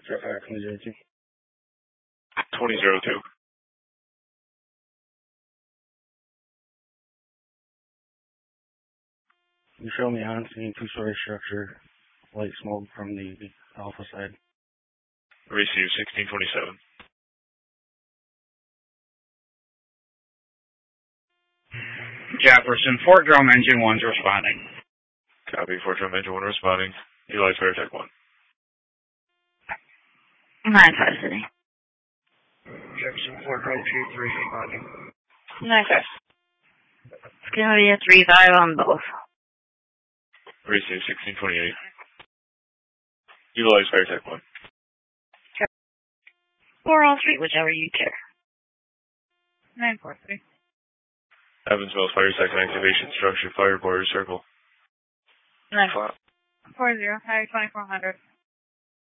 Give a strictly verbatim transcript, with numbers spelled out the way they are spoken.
Jetfire twenty zero two. twenty zero two. You show me on scene two-story structure, light smoke from the Alpha side. Receive sixteen twenty-seven. Jefferson, Fort Drum Engine one's responding. Copy, Fort Drum Engine one responding. Utilize Fire Tech one. nine five City. Jefferson, Fort Drum two three responding. nine five. It's gonna be a three five on both. Receive sixteen twenty-eight. Utilize Fire Tech one. Or all three, whichever you care. nine four three. Evansville Fire Second Activation Structure Fire Border Circle. nine four. four zero, Highway twenty-four hundred.